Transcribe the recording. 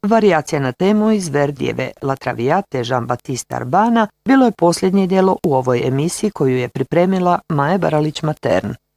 Varijacija na temu iz Verdijeve La Traviate Jean-Baptiste Arbana bilo je posljednje djelo u ovoj emisiji koju je pripremila Maja Baralić-Matern.